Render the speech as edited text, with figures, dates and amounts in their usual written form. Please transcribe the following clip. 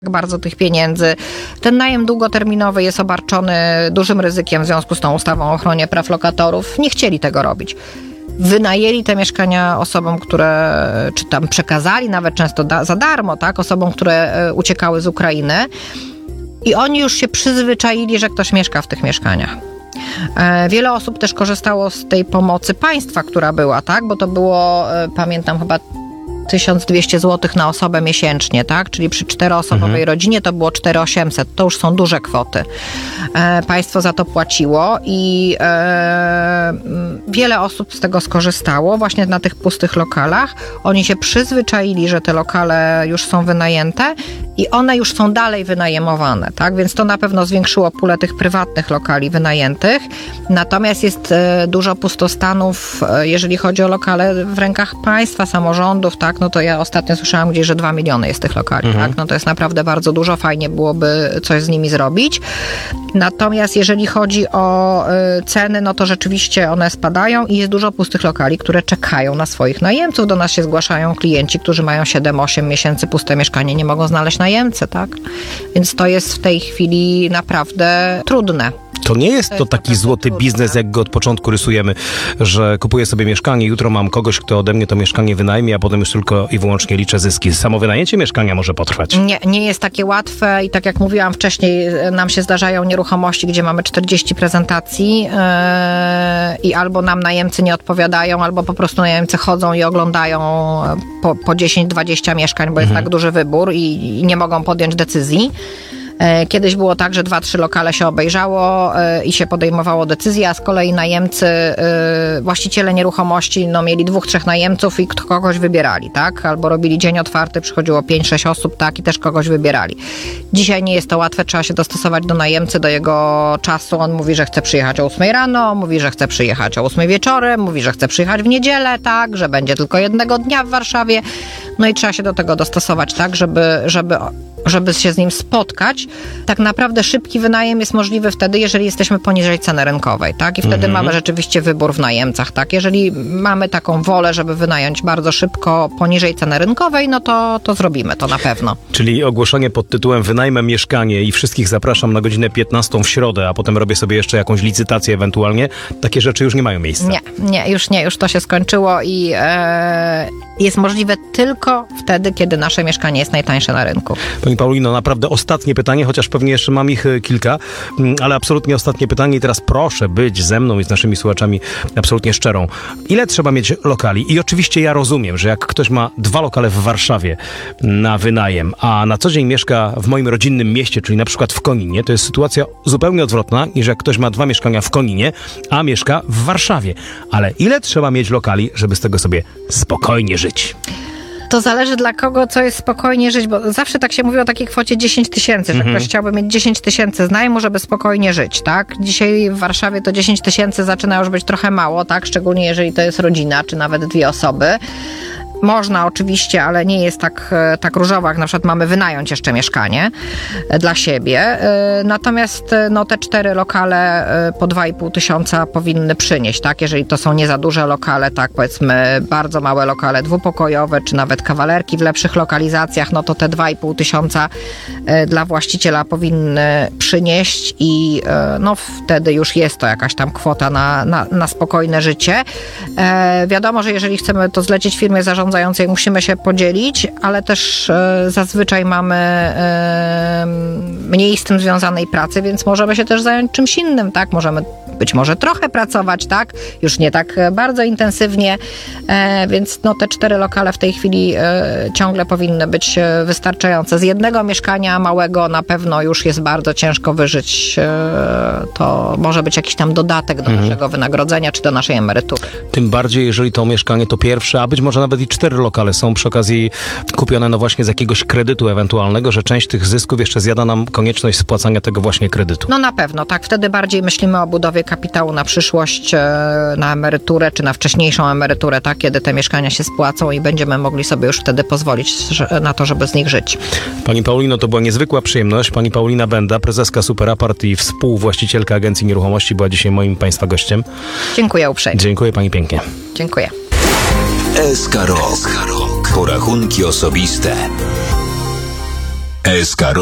bardzo tych pieniędzy. Ten najem długoterminowy jest obarczony dużym ryzykiem w związku z tą ustawą o ochronie praw lokatorów. Nie chcieli tego robić. Wynajęli te mieszkania osobom, które, czy tam przekazali nawet często za darmo, tak, osobom, które uciekały z Ukrainy. I oni już się przyzwyczaili, że ktoś mieszka w tych mieszkaniach. Wiele osób też korzystało z tej pomocy państwa, która była, tak, bo to było, pamiętam, chyba 1200 zł na osobę miesięcznie, tak? Czyli przy 4-osobowej rodzinie to było 4800. To już są duże kwoty. Państwo za to płaciło i wiele osób z tego skorzystało właśnie na tych pustych lokalach. Oni się przyzwyczaili, że te lokale już są wynajęte i one już są dalej wynajmowane, tak? Więc to na pewno zwiększyło pulę tych prywatnych lokali wynajętych. Natomiast jest dużo pustostanów, jeżeli chodzi o lokale w rękach państwa, samorządów, tak? No to ja ostatnio słyszałam gdzieś, że 2 miliony jest tych lokali, tak? No to jest naprawdę bardzo dużo, fajnie byłoby coś z nimi zrobić. Natomiast jeżeli chodzi o ceny, no to rzeczywiście one spadają i jest dużo pustych lokali, które czekają na swoich najemców. Do nas się zgłaszają klienci, którzy mają 7-8 miesięcy puste mieszkanie, nie mogą znaleźć najemcy, tak? Więc to jest w tej chwili naprawdę trudne. To nie jest to taki złoty biznes, jak go od początku rysujemy, że kupuję sobie mieszkanie, jutro mam kogoś, kto ode mnie to mieszkanie wynajmie, a potem już tylko i wyłącznie liczę zyski. Samo wynajęcie mieszkania może potrwać. Nie jest takie łatwe i tak jak mówiłam wcześniej, nam się zdarzają nieruchomości, gdzie mamy 40 prezentacji i albo nam najemcy nie odpowiadają, albo po prostu najemcy chodzą i oglądają po 10-20 mieszkań, bo jest tak duży wybór i nie mogą podjąć decyzji. Kiedyś było tak, że 2-3 lokale się obejrzało i się podejmowało decyzję, a z kolei najemcy, właściciele nieruchomości, no mieli 2-3 najemców i kogoś wybierali, tak? Albo robili dzień otwarty, przychodziło 5-6 osób, tak? I też kogoś wybierali. Dzisiaj nie jest to łatwe, trzeba się dostosować do najemcy, do jego czasu. On mówi, że chce przyjechać o 8 rano, mówi, że chce przyjechać o 8 wieczorem, mówi, że chce przyjechać w niedzielę, tak? Że będzie tylko jednego dnia w Warszawie. No i trzeba się do tego dostosować, tak? Żeby się z nim spotkać. Tak naprawdę szybki wynajem jest możliwy wtedy, jeżeli jesteśmy poniżej ceny rynkowej, tak? I wtedy mamy rzeczywiście wybór w najemcach, tak? Jeżeli mamy taką wolę, żeby wynająć bardzo szybko poniżej ceny rynkowej, no to zrobimy to na pewno. Czyli ogłoszenie pod tytułem wynajmę mieszkanie i wszystkich zapraszam na godzinę 15 w środę, a potem robię sobie jeszcze jakąś licytację ewentualnie. Takie rzeczy już nie mają miejsca. Już to się skończyło i jest możliwe tylko wtedy, kiedy nasze mieszkanie jest najtańsze na rynku. Pani Paulino, naprawdę ostatnie pytanie, chociaż pewnie jeszcze mam ich kilka, ale absolutnie ostatnie pytanie i teraz proszę być ze mną i z naszymi słuchaczami absolutnie szczerą. Ile trzeba mieć lokali? I oczywiście ja rozumiem, że jak ktoś ma 2 lokale w Warszawie na wynajem, a na co dzień mieszka w moim rodzinnym mieście, czyli na przykład w Koninie, to jest sytuacja zupełnie odwrotna niż jak ktoś ma 2 mieszkania w Koninie, a mieszka w Warszawie. Ale ile trzeba mieć lokali, żeby z tego sobie spokojnie żyć? To zależy dla kogo, co jest spokojnie żyć, bo zawsze tak się mówi o takiej kwocie 10 000, że ktoś chciałby mieć 10 000 najmu, żeby spokojnie żyć, tak? Dzisiaj w Warszawie to 10 000 zaczyna już być trochę mało, tak? Szczególnie jeżeli to jest rodzina, czy nawet 2 osoby. Można oczywiście, ale nie jest tak różowo, jak na przykład mamy wynająć jeszcze mieszkanie dla siebie. Natomiast no, te 4 lokale po 2500 powinny przynieść, tak? Jeżeli to są nie za duże lokale, tak powiedzmy bardzo małe lokale dwupokojowe, czy nawet kawalerki w lepszych lokalizacjach, no to te 2500 dla właściciela powinny przynieść i no wtedy już jest to jakaś tam kwota na spokojne życie. Wiadomo, że jeżeli chcemy to zlecić firmie zarządzającej, musimy się podzielić, ale też zazwyczaj mamy mniej z tym związanej pracy, więc możemy się też zająć czymś innym, tak? Możemy być może trochę pracować, tak? Już nie tak bardzo intensywnie, więc no te 4 lokale w tej chwili ciągle powinny być wystarczające. Z jednego mieszkania małego na pewno już jest bardzo ciężko wyżyć. To może być jakiś tam dodatek do naszego wynagrodzenia, czy do naszej emerytury. Tym bardziej, jeżeli to mieszkanie to pierwsze, a być może nawet i 4 lokale są przy okazji kupione no właśnie z jakiegoś kredytu ewentualnego, że część tych zysków jeszcze zjada nam konieczność spłacania tego właśnie kredytu. No na pewno, tak. Wtedy bardziej myślimy o budowie kapitału na przyszłość, na emeryturę, czy na wcześniejszą emeryturę, tak, kiedy te mieszkania się spłacą i będziemy mogli sobie już wtedy pozwolić na to, żeby z nich żyć. Pani Paulino, to była niezwykła przyjemność. Pani Paulina Benda, prezeska Superapart i współwłaścicielka Agencji Nieruchomości, była dzisiaj moim Państwa gościem. Dziękuję uprzejmie. Dziękuję Pani pięknie. Dziękuję. SK Rok. Porachunki osobiste. SK